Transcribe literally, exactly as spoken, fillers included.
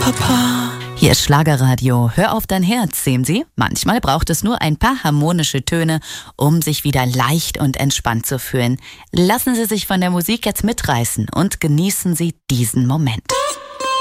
Papa. Hier ist Schlagerradio. Hör auf dein Herz, sehen Sie? Manchmal braucht es nur ein paar harmonische Töne, um sich wieder leicht und entspannt zu fühlen. Lassen Sie sich von der Musik jetzt mitreißen und genießen Sie diesen Moment.